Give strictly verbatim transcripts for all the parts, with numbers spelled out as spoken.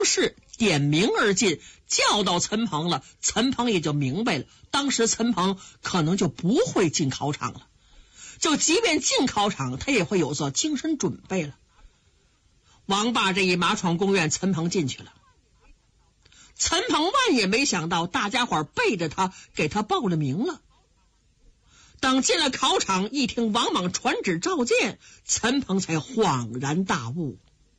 是点名而进，叫到陈鹏了，陈鹏也就明白了，当时陈鹏可能就不会进考场了，就即便进考场，他也会有所精神准备了。王霸这一马闯宫院，陈鹏进去了。陈鹏万也没想到，大家伙背着他给他报了名了。等进了考场，一听王莽传旨召见，陈鹏才恍然大悟，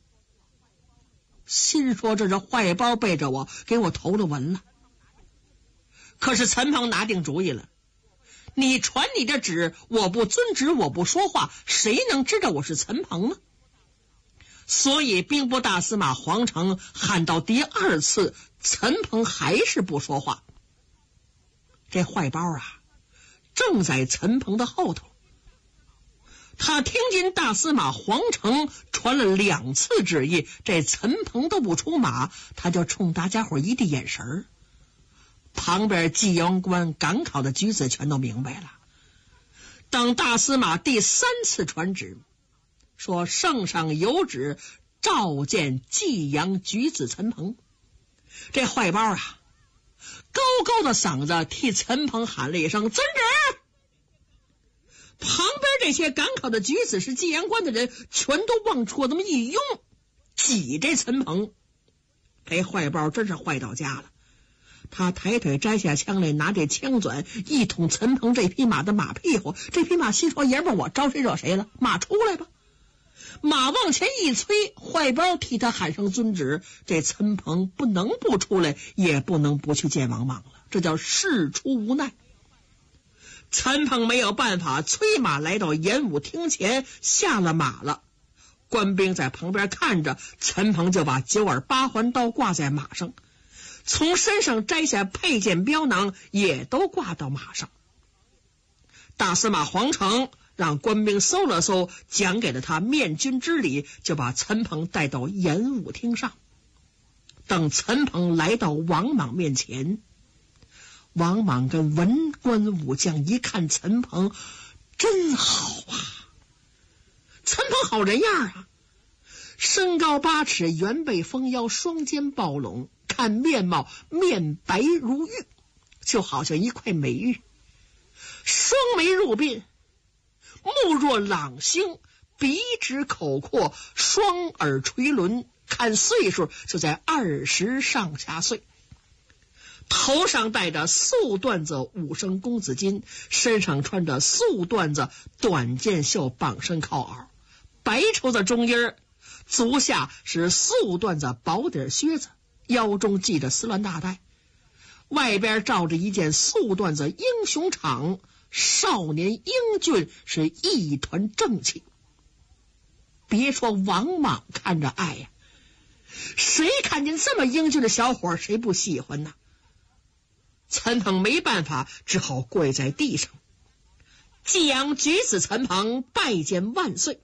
心说这是坏包背着我给我投了文了。可是陈鹏拿定主意了，你传你的旨，我不遵旨，我不说话，谁能知道我是陈鹏呢？所以兵部大司马黄成喊到第二次，陈鹏还是不说话。这坏包啊，正在陈鹏的后头。他听见大司马黄成传了两次旨意，这陈鹏都不出马，他就冲大家伙一递眼神儿。旁边纪阳官赶考的举子全都明白了。等大司马第三次传旨，说圣上有旨召见济阳举子陈鹏，这坏包啊，高高的嗓子替陈鹏喊了一声遵旨。旁边这些赶考的举子是济阳关的人，全都往出这么一拥，挤这陈鹏。这坏包真是坏到家了，他抬腿摘下枪来，拿这枪钻一捅陈鹏这匹马的马屁股。这匹马心说，爷们我招谁惹谁了，马出来吧。马往前一催，坏包替他喊声遵旨，这陈鹏不能不出来，也不能不去见王莽了，这叫事出无奈。陈鹏没有办法，催马来到演武厅前，下了马了。官兵在旁边看着，陈鹏就把九耳八环刀挂在马上，从身上摘下佩剑镖囊，也都挂到马上。大司马黄成让官兵搜了搜，讲给了他面君之礼，就把陈鹏带到演武厅上。等陈鹏来到王莽面前，王莽跟文官武将一看陈鹏，真好啊！陈鹏好人样啊，身高八尺，圆背丰腰，双肩抱拢，看面貌面白如玉，就好像一块美玉，双眉入鬓，目若朗星，鼻直口阔，双耳垂轮，看岁数就在二十上下岁。头上戴着素缎子五升公子巾，身上穿着素缎子短箭袖绑身靠袄，白绸子中衣，足下是素缎子薄底靴子，腰中系着丝乱大带，外边罩着一件素缎子英雄氅，少年英俊，是一团正气。别说王莽看着爱呀、啊，谁看见这么英俊的小伙，谁不喜欢呢？陈鹏没办法，只好跪在地上。济阳举子陈鹏拜见万岁。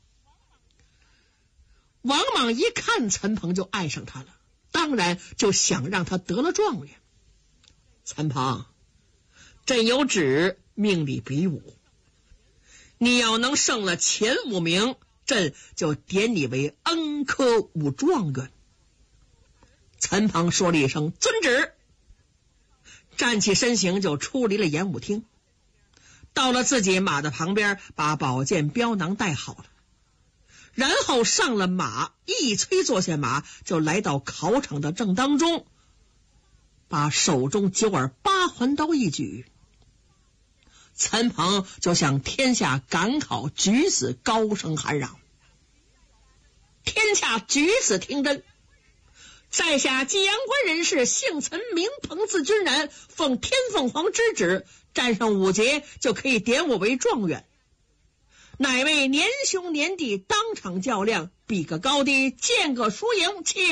王莽一看陈鹏就爱上他了，当然就想让他得了状元。陈鹏，朕有旨命你比武，你要能胜了前五名，朕就点你为恩科武状元。陈鹏说了一声遵旨，站起身形就出离了演武厅，到了自己马的旁边，把宝剑镖囊带好了，然后上了马，一催坐下马，就来到考场的正当中，把手中九耳八环刀一举。陈鹏就向天下赶考举子高声喊嚷：天下举子听真，在下济阳关人士，姓陈名鹏，字君然，奉天凤凰之旨，战胜五节就可以点我为状元。哪位年兄年弟当场较量，比个高低，见个输赢，请。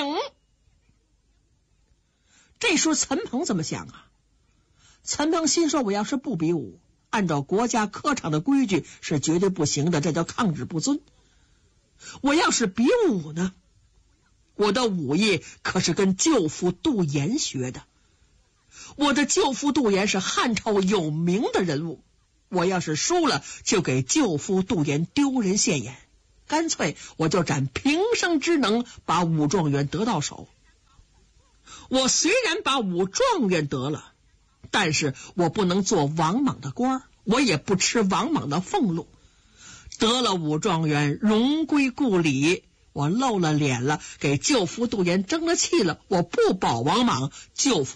这时候陈鹏怎么想啊？陈鹏心说，我要是不比武，按照国家科场的规矩是绝对不行的，这叫抗旨不遵。我要是比武呢，我的武艺可是跟舅父杜岩学的，我的舅父杜岩是汉朝有名的人物，我要是输了，就给舅父杜岩丢人现眼，干脆我就展平生之能，把武状元得到手。 我虽然把武状元得了，但是我不能做王莽的官，我也不吃王莽的俸禄。得了武状元，荣归故里，我露了脸了，给舅父杜延争了气了，我不保王莽，舅父